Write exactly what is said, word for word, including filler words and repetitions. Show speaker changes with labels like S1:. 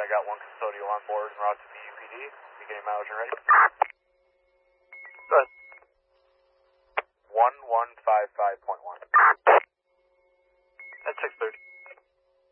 S1: got one custodial on board en route to B U P D. Beginning mileage and ready.
S2: Good.
S1: one one five five point one.